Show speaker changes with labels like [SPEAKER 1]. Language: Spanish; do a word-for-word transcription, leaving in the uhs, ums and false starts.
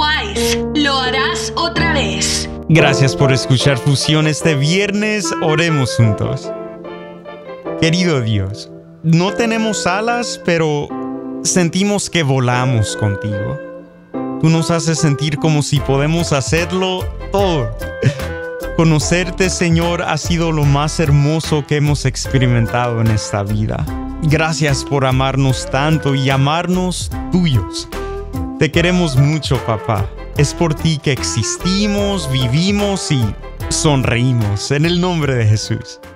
[SPEAKER 1] Wise, lo harás otra vez.
[SPEAKER 2] Gracias por escuchar Fusión este viernes. Oremos juntos. Querido Dios, no tenemos alas, pero sentimos que volamos contigo. Tú nos haces sentir como si podemos hacerlo todo. Conocerte, Señor, ha sido lo más hermoso que hemos experimentado en esta vida. Gracias por amarnos tanto y llamarnos tuyos. Te queremos mucho, papá. Es por ti que existimos, vivimos y sonreímos. En el nombre de Jesús.